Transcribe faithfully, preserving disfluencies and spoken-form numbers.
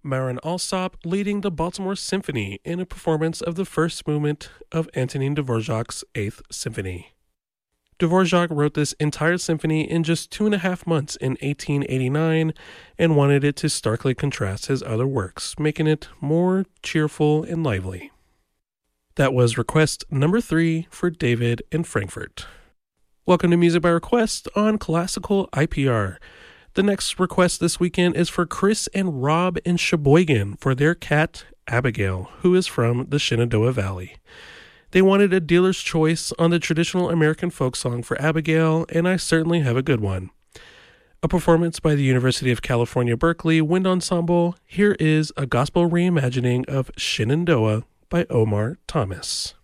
Marin Alsop leading the Baltimore Symphony in a performance of the first movement of Antonin Dvorak's Eighth Symphony. Dvorak wrote this entire symphony in just two and a half months in eighteen eighty-nine and wanted it to starkly contrast his other works, making it more cheerful and lively. That was request number three for David in Frankfurt. Welcome to Music by Request on Classical I P R. The next request this weekend is for Chris and Rob in Sheboygan for their cat, Abigail, who is from the Shenandoah Valley. They wanted a dealer's choice on the traditional American folk song for Abigail, and I certainly have a good one. A performance by the University of California, Berkeley Wind Ensemble. Here is a gospel reimagining of Shenandoah by Omar Thomas.